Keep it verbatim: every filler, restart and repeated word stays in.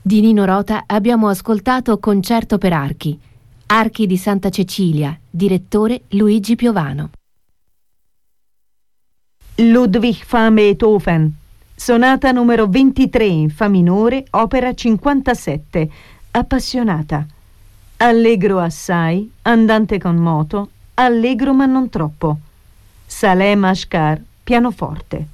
Di Nino Rota abbiamo ascoltato Concerto per archi. Archi di Santa Cecilia, direttore Luigi Piovano. Ludwig van Beethoven, sonata numero ventitré in fa minore, opera cinquantasette, appassionata. Allegro assai, andante con moto, allegro ma non troppo. Saleh Mashkar, pianoforte.